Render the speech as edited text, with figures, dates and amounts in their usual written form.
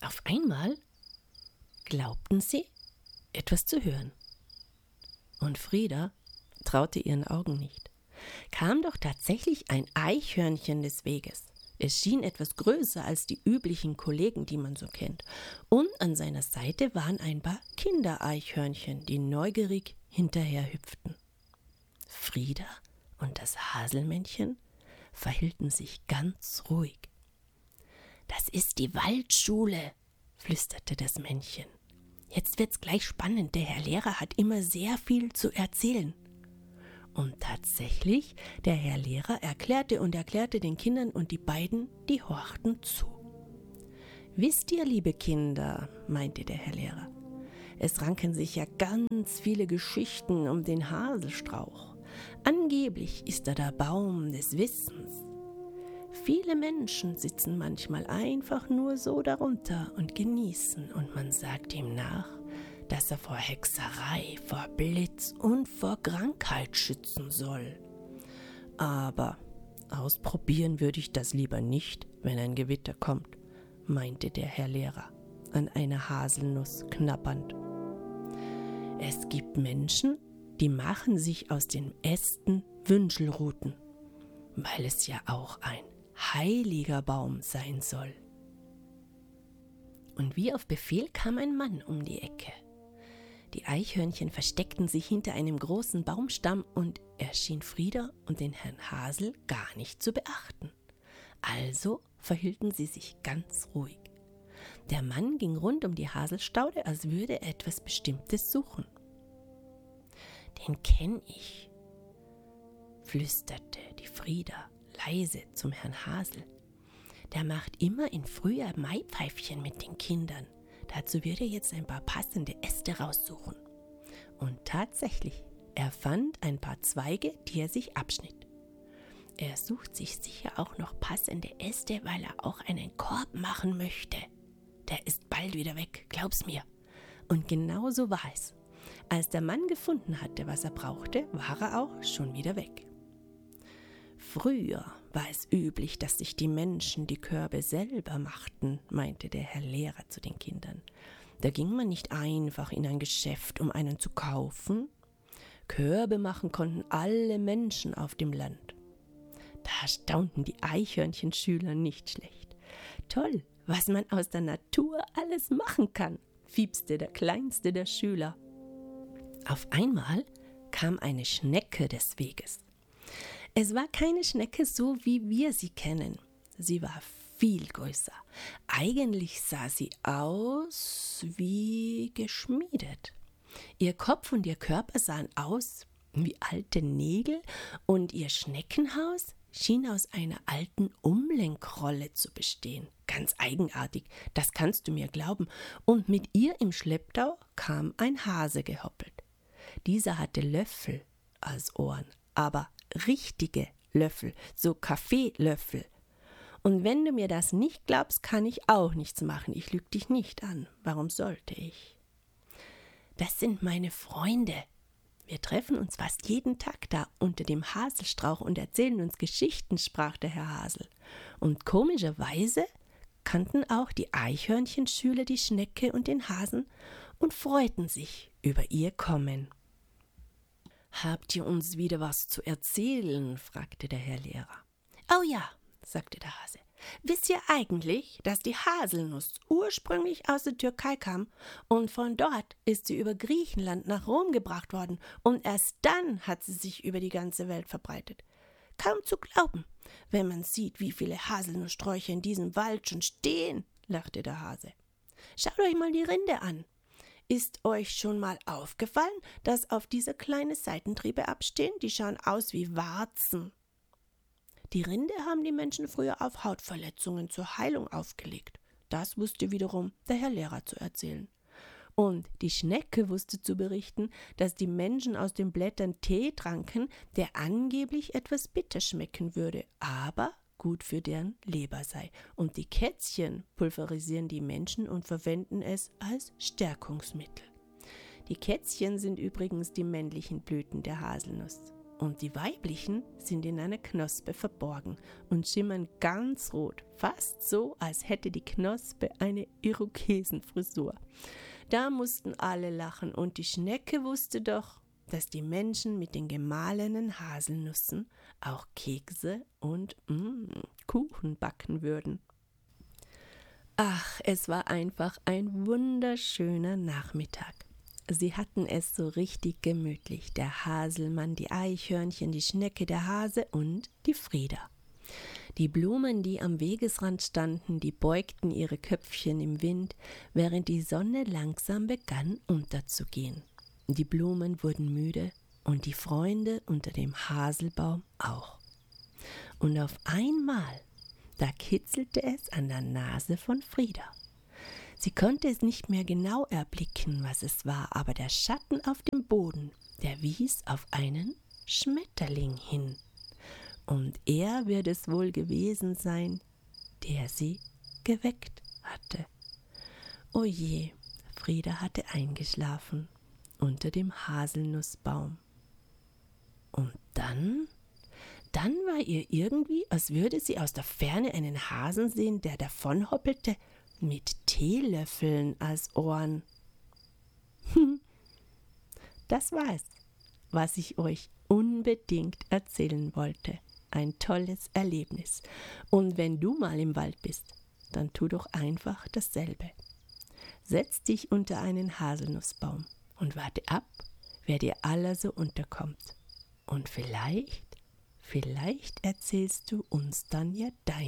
Auf einmal glaubten sie, etwas zu hören. Und Frieda traute ihren Augen nicht. Kam doch tatsächlich ein Eichhörnchen des Weges. Es schien etwas größer als die üblichen Kollegen, die man so kennt. Und an seiner Seite waren ein paar Kindereichhörnchen, die neugierig hinterher hüpften. Frieda und das Haselmännchen verhielten sich ganz ruhig. »Das ist die Waldschule«, flüsterte das Männchen. »Jetzt wird's gleich spannend, der Herr Lehrer hat immer sehr viel zu erzählen.« Und tatsächlich, der Herr Lehrer erklärte den Kindern und die beiden, die horchten zu. »Wisst ihr, liebe Kinder«, meinte der Herr Lehrer, »es ranken sich ja ganz viele Geschichten um den Haselstrauch. Angeblich ist er der Baum des Wissens. Viele Menschen sitzen manchmal einfach nur so darunter und genießen, und man sagt ihm nach, dass er vor Hexerei, vor Blitz und vor Krankheit schützen soll. Aber ausprobieren würde ich das lieber nicht, wenn ein Gewitter kommt«, meinte der Herr Lehrer, an einer Haselnuss knabbernd. »Es gibt Menschen, die machen sich aus den Ästen Wünschelruten, weil es ja auch ein heiliger Baum sein soll.« Und wie auf Befehl kam ein Mann um die Ecke. Die Eichhörnchen versteckten sich hinter einem großen Baumstamm und er schien Frieda und den Herrn Hasel gar nicht zu beachten. Also verhielten sie sich ganz ruhig. Der Mann ging rund um die Haselstaude, als würde er etwas Bestimmtes suchen. »Den kenn ich«, flüsterte die Frieda leise zum Herrn Hasel. »Der macht immer in Frühjahr Maipfeifchen mit den Kindern. Dazu wird er jetzt ein paar passende Äste raussuchen.« Und tatsächlich, er fand ein paar Zweige, die er sich abschnitt. Er sucht sich sicher auch noch passende Äste, weil er auch einen Korb machen möchte. Der ist bald wieder weg, glaub's mir. Und genau so war es. Als der Mann gefunden hatte, was er brauchte, war er auch schon wieder weg. Früher war es üblich, dass sich die Menschen die Körbe selber machten, meinte der Herr Lehrer zu den Kindern. Da ging man nicht einfach in ein Geschäft, um einen zu kaufen. Körbe machen konnten alle Menschen auf dem Land. Da staunten die Eichhörnchenschüler nicht schlecht. »Toll, was man aus der Natur alles machen kann«, fiepste der kleinste der Schüler. Auf einmal kam eine Schnecke des Weges. Es war keine Schnecke so, wie wir sie kennen. Sie war viel größer. Eigentlich sah sie aus wie geschmiedet. Ihr Kopf und ihr Körper sahen aus wie alte Nägel und ihr Schneckenhaus schien aus einer alten Umlenkrolle zu bestehen. Ganz eigenartig, das kannst du mir glauben. Und mit ihr im Schlepptau kam ein Hase gehoppelt. Dieser hatte Löffel als Ohren, aber richtige Löffel, so Kaffeelöffel. Und wenn du mir das nicht glaubst, kann ich auch nichts machen. Ich lüge dich nicht an. Warum sollte ich? Das sind meine Freunde. Wir treffen uns fast jeden Tag da unter dem Haselstrauch und erzählen uns Geschichten, sprach der Herr Hasel. Und komischerweise kannten auch die Eichhörnchenschüler die Schnecke und den Hasen und freuten sich über ihr Kommen. »Habt ihr uns wieder was zu erzählen?« fragte der Herr Lehrer. »Oh ja«, sagte der Hase. »Wisst ihr eigentlich, dass die Haselnuss ursprünglich aus der Türkei kam und von dort ist sie über Griechenland nach Rom gebracht worden und erst dann hat sie sich über die ganze Welt verbreitet? Kaum zu glauben, wenn man sieht, wie viele Haselnusssträucher in diesem Wald schon stehen«, lachte der Hase. »Schaut euch mal die Rinde an. Ist euch schon mal aufgefallen, dass auf dieser kleine Seitentriebe abstehen? Die schauen aus wie Warzen. Die Rinde haben die Menschen früher auf Hautverletzungen zur Heilung aufgelegt. Das wusste wiederum der Herr Lehrer zu erzählen. Und die Schnecke wusste zu berichten, dass die Menschen aus den Blättern Tee tranken, der angeblich etwas bitter schmecken würde, aber gut für deren Leber sei. Und die Kätzchen pulverisieren die Menschen und verwenden es als Stärkungsmittel. Die Kätzchen sind übrigens die männlichen Blüten der Haselnuss. und die weiblichen sind in einer Knospe verborgen und schimmern ganz rot, fast so, als hätte die Knospe eine Irokesenfrisur. Da mussten alle lachen und die Schnecke wusste doch, dass die Menschen mit den gemahlenen Haselnüssen auch Kekse und Kuchen backen würden. Ach, es war einfach ein wunderschöner Nachmittag. Sie hatten es so richtig gemütlich, der Haselmann, die Eichhörnchen, die Schnecke, der Hase und die Frieda. Die Blumen, die am Wegesrand standen, die beugten ihre Köpfchen im Wind, während die Sonne langsam begann unterzugehen. Die Blumen wurden müde und die Freunde unter dem Haselbaum auch. Und auf einmal, da kitzelte es an der Nase von Frieda. Sie konnte es nicht mehr genau erblicken, was es war, aber der Schatten auf dem Boden, der wies auf einen Schmetterling hin. Und er wird es wohl gewesen sein, der sie geweckt hatte. O je, Frieda hatte eingeschlafen unter dem Haselnussbaum. Und dann war ihr irgendwie, als würde sie aus der Ferne einen Hasen sehen, der davonhoppelte mit Teelöffeln als Ohren. Das war es, was ich euch unbedingt erzählen wollte. Ein tolles Erlebnis. Und wenn du mal im Wald bist, dann tu doch einfach dasselbe. Setz dich unter einen Haselnussbaum und warte ab, wer dir aller so unterkommt. Und vielleicht erzählst du uns dann ja dein